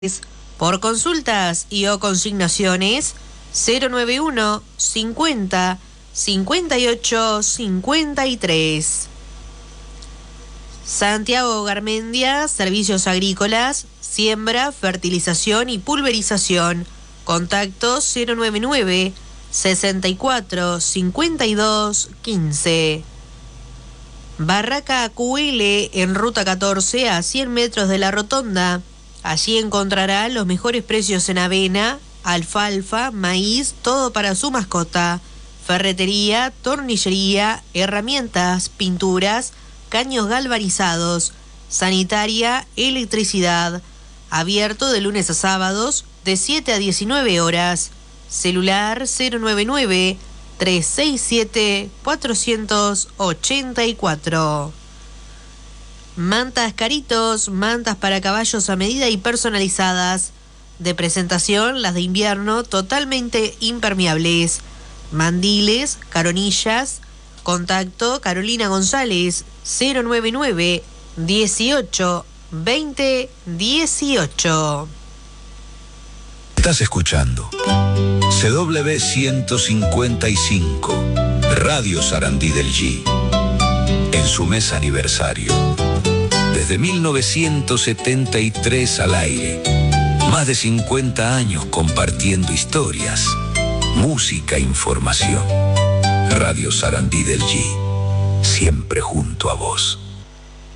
Por consultas y o consignaciones 091 50 58 53. Santiago Garmendia, Servicios Agrícolas, Siembra, Fertilización y Pulverización. Contacto 099 64 52 15. Barraca QL en Ruta 14 a 100 metros de la Rotonda. Allí encontrará los mejores precios en avena, alfalfa, maíz, todo para su mascota. Ferretería, tornillería, herramientas, pinturas, caños galvanizados, sanitaria, electricidad. Abierto de lunes a sábados de 7 a 19 horas. Celular 099 367 484. Mantas Caritos, mantas para caballos a medida y personalizadas. De presentación, las de invierno totalmente impermeables. Mandiles, caronillas. Contacto Carolina González 099 18 20 18. Estás escuchando CW155 Radio Sarandí del G en su mes aniversario. Desde 1973 al aire, más de 50 años compartiendo historias, música, información. Radio Sarandí del G, siempre junto a vos.